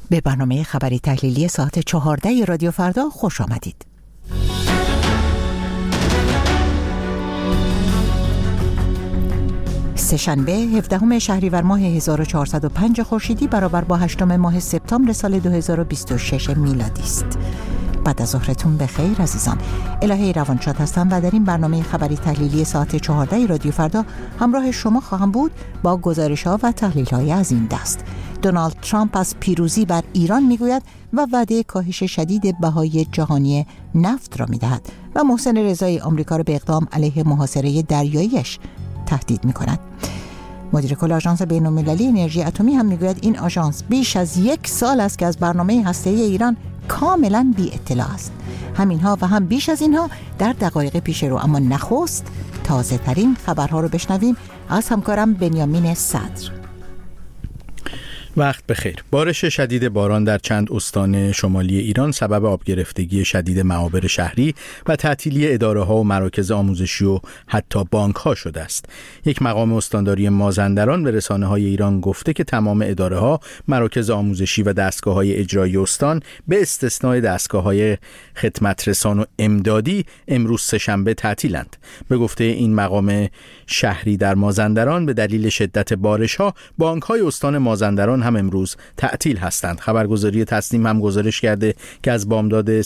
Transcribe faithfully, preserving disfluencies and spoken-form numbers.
به برنامه خبری تحلیلی ساعت چهارده رادیو فردا خوش آمدید. سه‌شنبه هفدهم شهریور ماه هزار و چهارصد و پنج خورشیدی برابر با هشتم ماه سپتامبر سال دو هزار و بیست و شش میلادی است. بعد از ظهرتون بخیر عزیزان. الهه روانشاد هستم و در این برنامه خبری تحلیلی ساعت چهارده رادیو فردا همراه شما خواهم بود با گزارش‌ها و تحلیل‌های از این دست. دونالد ترامپ از پیروزی بر ایران میگوید و وعده کاهش شدید بهای جهانی نفت را میدهد و محسن رضایی آمریکا را به اقدام علیه محاصره دریاییش تهدید می‌کند. مدیر کل آژانس بین‌المللی انرژی اتمی هم میگوید این آژانس بیش از یک سال است که از برنامه هسته‌ای ایران کاملا بی اطلاع است. همینها و هم بیش از اینها در دقایق پیش رو، اما نخست تازه ترین خبرها رو بشنویم از همکارم بنیامین صدر. وقت بخیر. بارش شدید باران در چند استان شمالی ایران سبب آب گرفتگی شدید معابر شهری و تعطیلی اداره‌ها و مراکز آموزشی و حتی بانک‌ها شده است. یک مقام استانداری مازندران به رسانه‌های ایران گفته که تمام اداره‌ها، مراکز آموزشی و دستگاه‌های اجرایی استان به استثنای دستگاه‌های خدمت رسان و امدادی امروز سه‌شنبه تعطیلند. به گفته این مقام شهری در مازندران به دلیل شدت بارش‌ها بانک‌های استان مازندران هم امروز تعطیل هستند. خبرگزاری تسنیم هم گزارش کرده که از بامداد